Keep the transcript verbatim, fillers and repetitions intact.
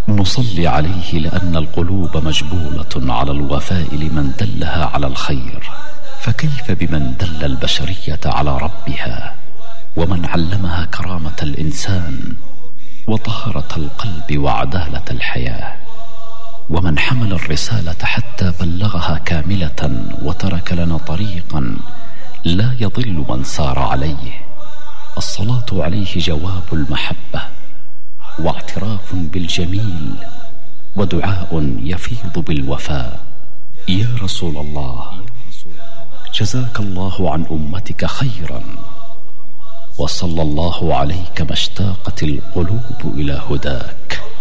نصلي عليه لأن القلوب مجبولة على الوفاء لمن دلها على الخير، فكيف بمن دل البشرية على ربها ومن علمها كرامة الإنسان وطهارة القلب وعدالة الحياة، ومن حمل الرسالة حتى بلغها كاملة وترك لنا طريقا لا يضل من سار عليه. الصلاة عليه جواب المحبة واعتراف بالجميل ودعاء يفيض بالوفاء. يا رسول الله، جزاك الله عن أمتك خيرا، وصلى الله عليك ما اشتاقت القلوب إلى هداك.